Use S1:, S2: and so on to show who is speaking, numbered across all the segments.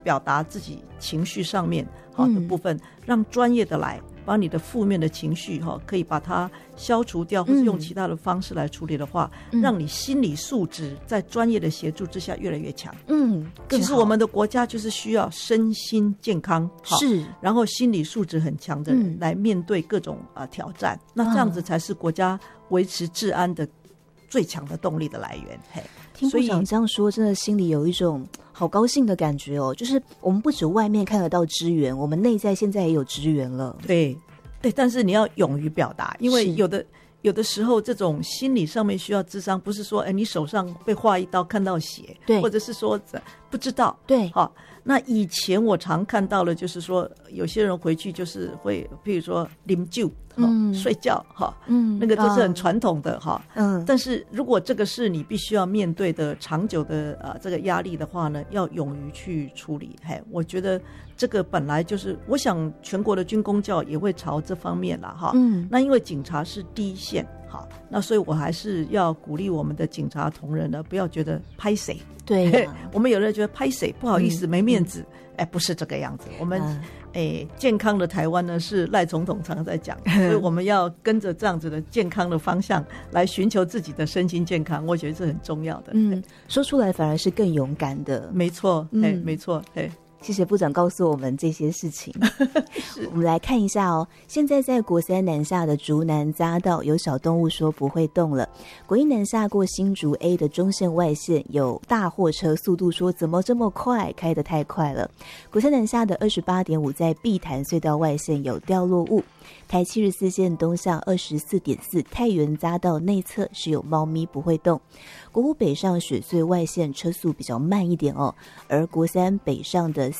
S1: 表达自己情绪上面好的部分，让专业的来把你的负面的情绪可以把它消除掉，或是用其他的方式来处理的话，让你心理素质在专业的协助之下越来越强。其实我们的国家就是需要身心健康，是，然后心理素质很强的人来面对各种挑战，那这样子才是国家维持治安的最强的动力的来源。
S2: 听部长这样说，真的心里有一种好高兴的感觉哦。就是我们不止外面看得到支援，我们内在现在也有支援了。
S1: 对，但是你要勇于表达，因为有的时候这种心理上面需要咨商，不是说你手上被划一刀看到血，对，或者是说不知道，对，好。那以前我常看到了，就是说有些人回去就是会，譬如说啉酒，睡觉，那个都是很传统的哈，但是如果这个是你必须要面对的长久的这个压力的话呢，要勇于去处理。我觉得这个本来就是，我想全国的军公教也会朝这方面啦哈。那因为警察是第一线，好，那所以我还是要鼓励我们的警察同仁呢，不要觉得拍谁。对，我们有人觉得拍谁不好意思，没面子，不是这个样子。我们健康的台湾呢，是赖总统常常在讲，所以我们要跟着这样子的健康的方向来寻求自己的身心健康，我觉得这很重要的。
S2: 说出来反而是更勇敢的。
S1: 没错，没错，
S2: 谢谢部长告诉我们这些事情。我们来看一下哦，现在在国三南下的竹南匝道有小动物说不会动了，国一南下过新竹 A 的中线外线有大货车速度说怎么这么快，开得太快了。国三南下的 28.5 在碧潭隧道外线有掉落物，台74线东向 24.4 太原匝道内侧是有猫咪不会动。国五北上雪隧外线车速比较慢一点哦，而国三北上的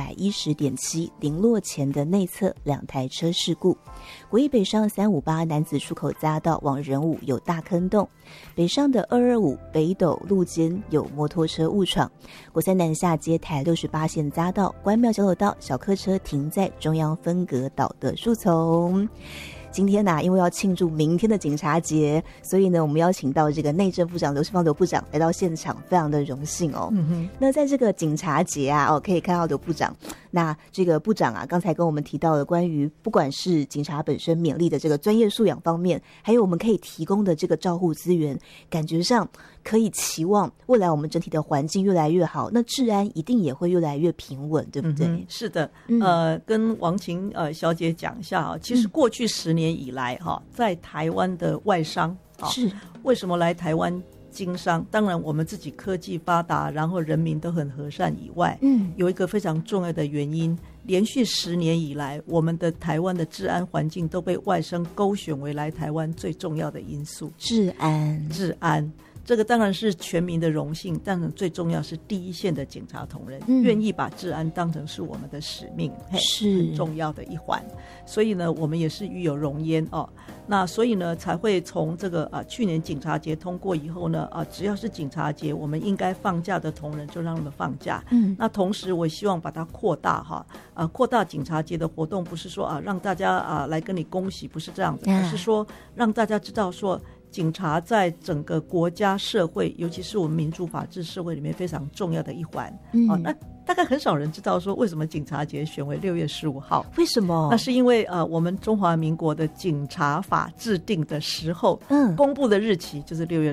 S2: 410.7 林落前的内侧2台车事故。国一北上358南子出口匝道往仁武有大坑洞，北上的225北斗路肩有摩托车误闯。国三南下接台68线匝道关庙交流道小客车停在中央分隔岛的树丛。今天因为要庆祝明天的警察节，所以呢，我们邀请到这个内政部长刘世芳刘部长来到现场，非常的荣幸哦。那在这个警察节可以看到刘部长，那这个部长刚才跟我们提到了关于不管是警察本身勉励的这个专业素养方面，还有我们可以提供的这个照护资源，感觉上可以期望未来我们整体的环境越来越好，那治安一定也会越来越平稳，对不对？
S1: 是的，跟王晴小姐讲一下其实过去10年以来在台湾的外商是为什么来台湾经商？当然我们自己科技发达，然后人民都很和善以外，有一个非常重要的原因，连续10年以来，我们的台湾的治安环境都被外商勾选为来台湾最重要的因素。治安这个当然是全民的荣幸，但是最重要是第一线的警察同仁愿意把治安当成是我们的使命，是很重要的一环。所以呢，我们也是育有荣焉那所以呢，才会从这个去年警察节通过以后呢，只要是警察节，我们应该放假的同仁就让他们放假。那同时我希望把它扩大扩大警察节的活动，不是说让大家来跟你恭喜，不是这样的，而是说让大家知道说，警察在整个国家社会，尤其是我们民主法治社会里面非常重要的一环。那大概很少人知道说为什么警察节选为6月15号。为什么？那是因为我们中华民国的警察法制定的时候，公布的日期就是6月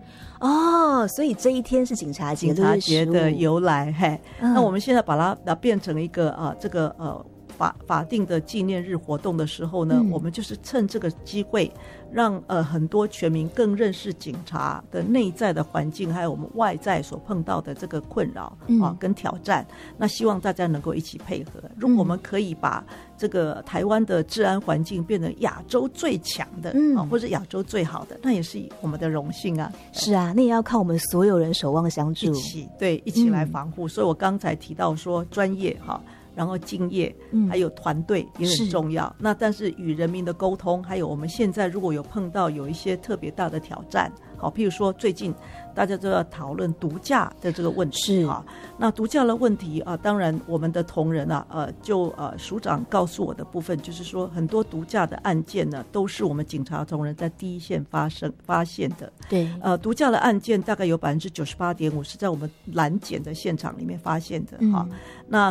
S1: 15。
S2: 所以这一天是警察节
S1: 的由来。那我们现在把它变成一个这个法定的纪念日活动的时候呢，我们就是趁这个机会让很多全民更认识警察的内在的环境，还有我们外在所碰到的这个困扰跟挑战。那希望大家能够一起配合，如果我们可以把这个台湾的治安环境变成亚洲最强的或者亚洲最好的，那也是我们的荣幸啊。
S2: 是啊，那也要靠我们所有人守望相助，
S1: 一起来防护。所以我刚才提到说专业然后敬业还有团队也很重要。那但是与人民的沟通，还有我们现在如果有碰到有一些特别大的挑战好，譬如说最近大家都要讨论毒驾的这个问题，
S2: 是
S1: 啊。那毒驾的问题啊，当然我们的同仁啊，署长告诉我的部分就是说，很多毒驾的案件呢，都是我们警察同仁在第一线发现的。
S2: 对，
S1: 毒驾的案件大概有98.5%是在我们拦检的现场里面发现的啊。那